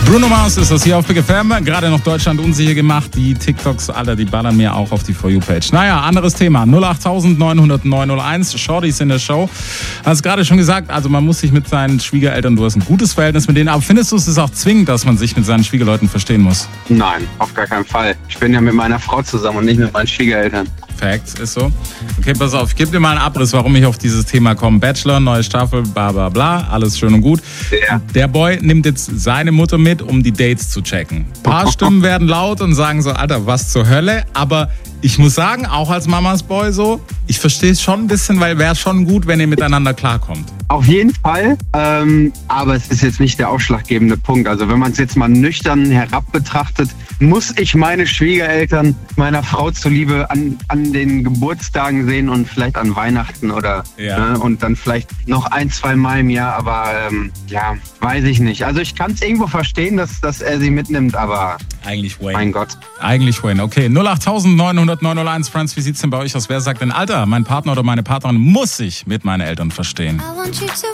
Bruno Mars ist das hier auf Big FM. Gerade noch Deutschland unsicher gemacht. Die TikToks, Alter, die ballern mir auch auf die For You-Page. Naja, anderes Thema. 08000 900 901. Shorties in der Show. Hast gerade schon gesagt, also man muss sich mit seinen Schwiegereltern, du hast ein gutes Verhältnis mit denen. Aber findest du, es ist auch zwingend, dass man sich mit seinen Schwiegerleuten verstehen muss? Nein, auf gar keinen Fall. Ich bin ja mit meiner Frau zusammen und nicht mit meinen Schwiegereltern. Facts, ist so. Okay, pass auf, ich gebe dir mal einen Abriss, warum ich auf dieses Thema komme. Bachelor, neue Staffel, bla bla bla, alles schön und gut. Ja. Der Boy nimmt jetzt seine Mutter mit, um die Dates zu checken. Ein paar Stimmen werden laut und sagen so, Alter, was zur Hölle? Aber ich muss sagen, auch als Mamas Boy so, ich verstehe es schon ein bisschen, weil wäre schon gut, wenn ihr miteinander klarkommt. Auf jeden Fall, aber es ist jetzt nicht der ausschlaggebende Punkt. Also wenn man es jetzt mal nüchtern herab betrachtet, muss ich meine Schwiegereltern meiner Frau zuliebe an den Geburtstagen sehen und vielleicht an Weihnachten oder und dann vielleicht noch 1-2 Mal im Jahr, aber weiß ich nicht. Also ich kann es irgendwo verstehen, dass er sie mitnimmt, aber eigentlich Wayne. Mein Gott. Eigentlich Wayne. Okay, 08000 900 901. Friends, wie sieht's denn bei euch aus? Wer sagt denn, Alter, mein Partner oder meine Partnerin muss sich mit meinen Eltern verstehen? I want you to